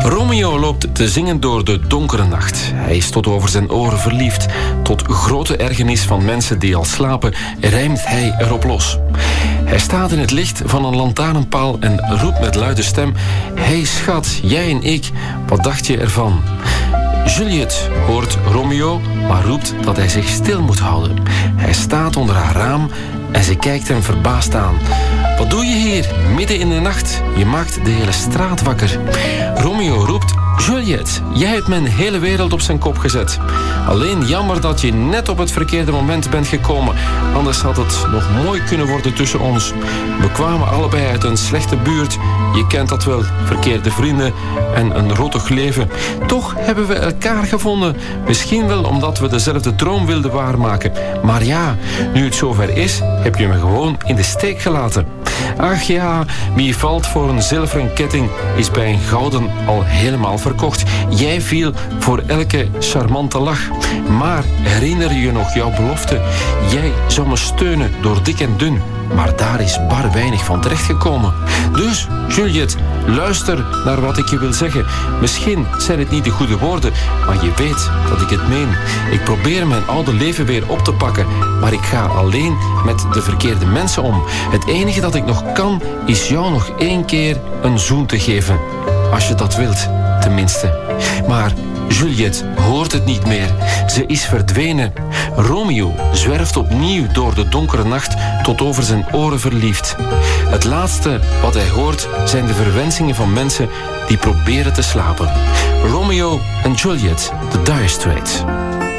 Romeo loopt te zingen door de donkere nacht. Hij is tot over zijn oren verliefd. Tot grote ergernis van mensen die al slapen, rijmt hij erop los. Hij staat in het licht van een lantaarnpaal en roept met luide stem: "Hey schat, jij en ik, wat dacht je ervan?" Juliette hoort Romeo, maar roept dat hij zich stil moet houden. Hij staat onder haar raam en ze kijkt hem verbaasd aan. "Wat doe je hier, midden in de nacht? Je maakt de hele straat wakker." Romeo roept: "Juliette, jij hebt mijn hele wereld op zijn kop gezet. Alleen jammer dat je net op het verkeerde moment bent gekomen. Anders had het nog mooi kunnen worden tussen ons. We kwamen allebei uit een slechte buurt. Je kent dat wel, verkeerde vrienden en een rottig leven. Toch hebben we elkaar gevonden. Misschien wel omdat we dezelfde droom wilden waarmaken. Maar ja, nu het zover is, heb je me gewoon in de steek gelaten. Ach ja, wie valt voor een zilveren ketting is bij een gouden al helemaal verkocht. Jij viel voor elke charmante lach. Maar herinner je nog jouw belofte? Jij zou me steunen door dik en dun. Maar daar is bar weinig van terechtgekomen. Dus, Juliette, luister naar wat ik je wil zeggen. Misschien zijn het niet de goede woorden, maar je weet dat ik het meen. Ik probeer mijn oude leven weer op te pakken, maar ik ga alleen met de verkeerde mensen om. Het enige dat ik nog kan, is jou nog 1 keer een zoen te geven. Als je dat wilt, tenminste. Maar Juliette hoort het niet meer. Ze is verdwenen. Romeo zwerft opnieuw door de donkere nacht tot over zijn oren verliefd. Het laatste wat hij hoort zijn de verwensingen van mensen die proberen te slapen. Romeo en Juliette, The Dire Straits.